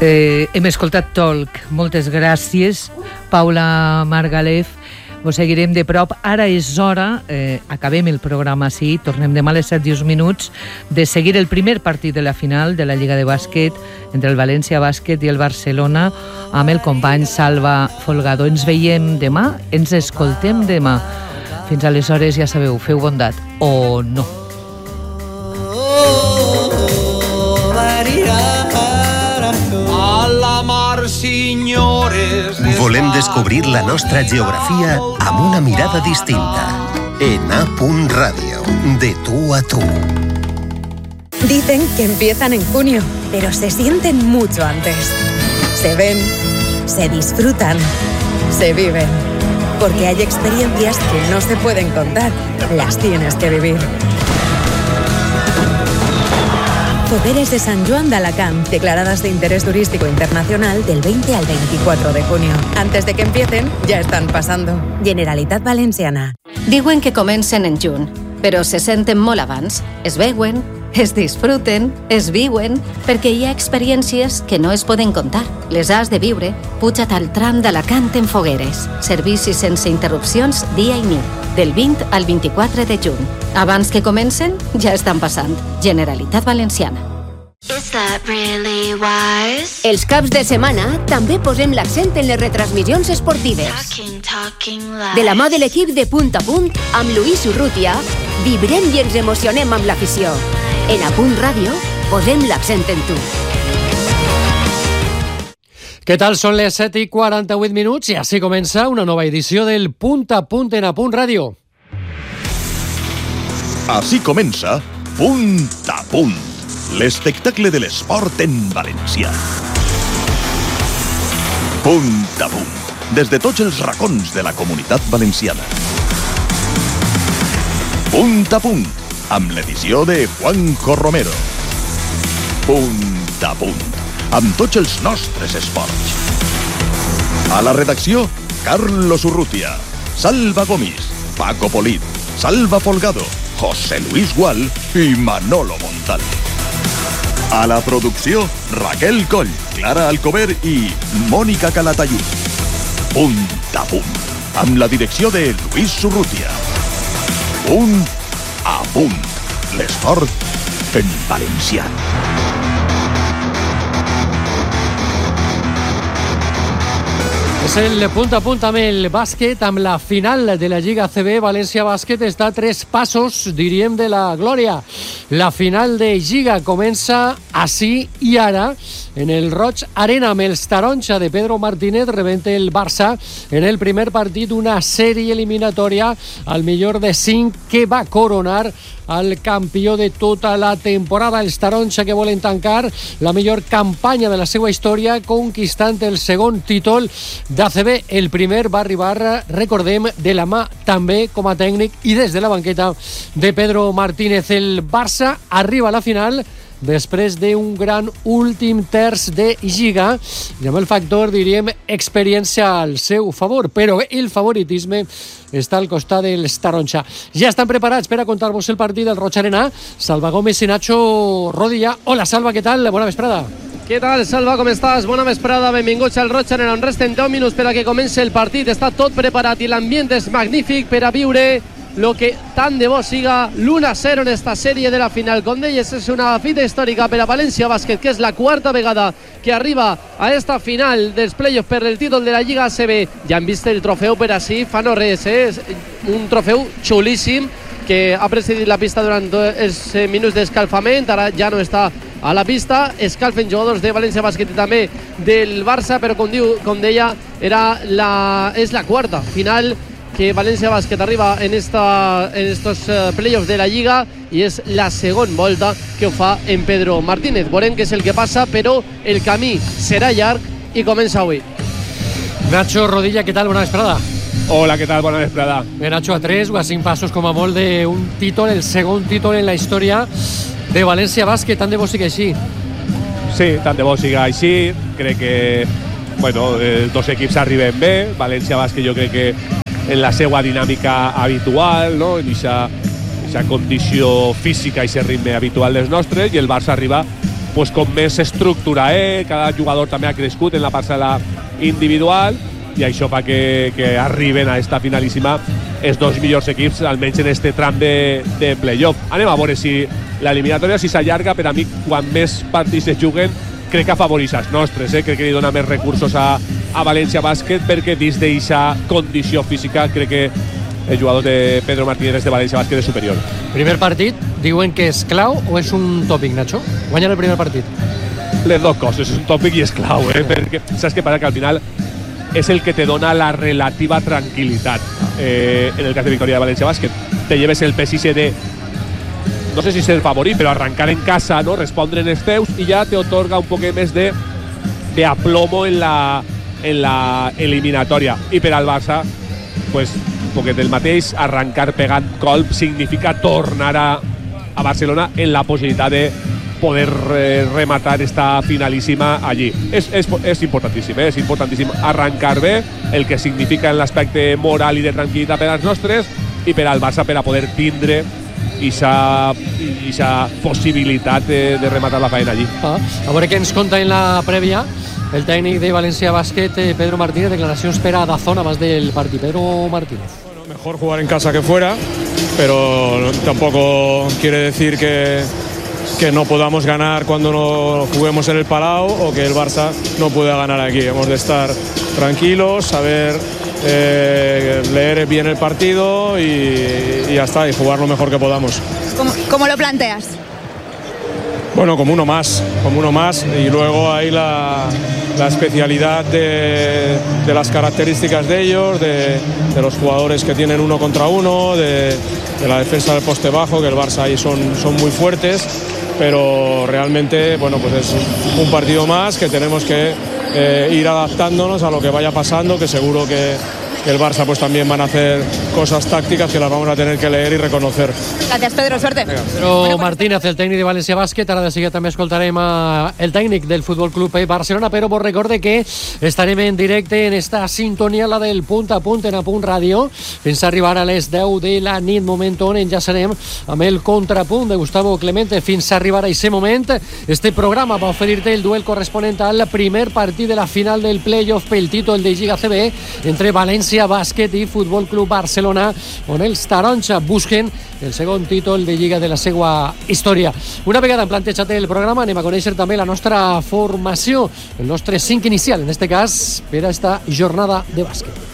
Hem escoltat Talk. Moltes gràcies, Paula Margalef. Vos seguirem de prop. Ara és hora, acabem el programa així, tornem demà a les 7:10, de seguir el primer partit de la final de la Lliga de Bàsquet entre el València Bàsquet i el Barcelona amb el company Salva Folgado. Ens veiem demà, ens escoltem demà. Fins aleshores, ja sabeu, feu bondat o no. Volem descobrir la nostra geografia amb una mirada distinta. En A.Radio, de tú a tú. Dicen que empiezan en junio, pero se sienten mucho antes. Se ven, se disfrutan, se viven. Porque hay experiencias que no se pueden contar, las tienes que vivir. Fogueres de Sant Joan d'Alacant, declaradas de interés turístico internacional del 20 al 24 de junio. Antes de que empiecen, ya están pasando. Generalitat Valenciana. Diuen que comencen en juny, però se senten molt abans. Es veuen, es disfruten, es viuen, perquè hi ha experiències que no es poden contar. Les has de viure. Puja't al tram d'Alacant en Fogueres. Servicis sense interrupcions dia i nit, del 20 al 24 de juny. Abans que comencen, ja estan passant. Generalitat Valenciana. Els caps de setmana també posem l'accent en les retransmissions esportives. De la mà de l'equip de Punt a Punt, amb Lluís Urrutia, vibrem i ens emocionem amb l'afició. En Apunt Ràdio, posem l'accent en tu. Què tal? Són les 7:48 i així comença una nova edició del Punt a Punt en Apunt Ràdio. Així comença Punt a Punt, l'espectacle de l'esport en valencià. Punt a Punt, des de tots els racons de la comunitat valenciana. Punt a Punt, amb l'edició de Juanjo Romero. Punt a Punt, amb tots els nostres esports. A la redacció, Carlos Urrutia, Salva Gomis, Paco Polit, Salva Folgado, José Luis Gual i Manolo Montal. A la producció, Raquel Coll, Clara Alcover i Mònica Calatayud. Punt a Punt, amb la direcció de Lluís Urrutia. Punt a Punt, l'esport en valencià. És el Punt a Punt amb el bàsquet, amb la final de la Lliga ACB. València Bàsquet està a 3 passos, diríem, de la glòria. La final de Lliga comença així i ara en el Roig Arena amb els taronja de Pedro Martínez rebent el Barça en el primer partit d'una sèrie eliminatòria al millor de 5 que va coronar al campió de tota la temporada. Els taronja que volen tancar la millor campanya de la seva història conquistant el segon títol d'ACB. El primer va arribar, recordem, de la mà també com a tècnic i des de la banqueta de Pedro Martínez. El Barça arriba a la final després d'un gran últim terç de Lliga i amb el factor, diríem, experiència al seu favor, però el favoritisme està al costat dels taronja. Ja estan preparats per a contar-vos el partit del Roig Arena Salva Gómez i Nacho Rodilla. Hola, Salva, què tal? Bona vesprada. Què tal, Salva, com estàs? Bona vesprada, benvinguts al Roig Arena, on resten 10 minuts per a que comenci el partit. Està tot preparat i l'ambient és magnífic per a viure lo que tant de bo siga l'1-0 en esta sèrie de la final. Com deies, és una fita històrica per a València Bàsquet, que és la quarta vegada que arriba a esta final dels playoffs per el títol de la Lliga ACB. Ja hem vist el trofeu per així, fa no res, és un trofeu xulíssim que ha precedit la pista durant els minuts d'escalfament, ara ja no està a la pista, escalfen jugadors de València Bàsquet i també del Barça, però com deia, és la quarta final que València Bàsquet arriba en estos playoffs de la Lliga i és la segona volta que ho fa en Pedro Martínez. Veurem què és el que passa, però el camí serà llarg i comença avui. Nacho Rodilla, què tal? Bona vesprada. Hola, què tal? Bona vesprada. Nacho, a 3 o a 5 passos com a molt d'un títol, el segon títol en la història de València Bàsquet. Tant de bo sigui així. Sí, tant de bo sigui així. Crec que els dos equips arriben bé. València Bàsquet jo crec que en la seva dinàmica habitual, no? En aquesta condició física i aquest ritme habitual dels nostres, i el Barça arriba pues, com més estructura, cada jugador també ha crescut en la parcel·la individual, i això fa que arriben a esta finalíssima els dos millors equips, almenys en este tram de playoff. Anem a veure si l'eliminatòria s'allarga. Per a mi, quan més partits es juguen, crec que afavoreix els nostres, crec que li dona més recursos a València Bàsquet, perquè dins d'aquesta condició física crec que el jugador de Pedro Martínez de València Bàsquet és superior. Primer partit, diuen que és clau o és un tòpic, Nacho? Guanyar el primer partit. Les dues coses, és un tòpic i és clau, perquè saps què passa? Que al final és el que te dona la relativa tranquil·litat. En el cas de victòria de València Bàsquet, te lleves el pes de, no sé si ser favorit, però arrancar en casa, no? Respondre en els teus, i ja te otorga un poc més de aplomo en la eliminatòria. I per al Barça, pues, un poquet del mateix, arrancar pegant colp significa tornar a Barcelona en la possibilitat de poder rematar esta finalíssima allí. És importantíssim, és importantíssim arrancar bé, el que significa en l'aspecte moral i de tranquil·litat per als nostres, i per al Barça per a poder tindre aquesta possibilitat de rematar la feina allí. A veure què ens conta en la prèvia el tècnic de València Bàsquet, Pedro Martínez. Declaracions per a Dazón abans del partit. Pedro Martínez. Bueno, mejor jugar en casa que fuera, pero tampoco quiere decir que no podamos ganar cuando no juguemos en el Palau, o que el Barça no pueda ganar aquí. Hemos de estar tranquilos, saber leer bien el partido y ya está, y jugar lo mejor que podamos. ¿Cómo lo planteas? Bueno, como uno más, y luego hay la especialidad de las características de ellos, de los jugadores que tienen uno contra uno, de la defensa del poste bajo, que el Barça ahí son muy fuertes, pero realmente, bueno, pues es un partido más que tenemos que ir adaptándonos a lo que vaya pasando, que seguro que el Barça pues también van a hacer cosas tácticas que las vamos a tener que leer y reconocer. Gracias, Pedro, suerte. Pedro Martínez, el tècnic de València Bàsquet. Ara de seguida també escoltarem el tècnic del Futbol Club Barcelona, però vos recorde que estarem en directe en esta sintonia, la del punt a punt en A Punt Ràdio, fins a arribar a les 10 de la nit, moment on enllaçarem amb el contrapunt de Gustavo Clemente. Fins a arribar a aquest moment, este programa va oferir-te el duel corresponent al primer partit de la final del playoff pel títol de Lliga CB entre València Bàsquet i Futbol Club Barcelona, on els taronja busquen el segon títol de Lliga de la seva història. Una vegada plantejat el programa, anem a conèixer també la nostra formació, el nostre 5 inicial, en este cas, per a esta jornada de bàsquet.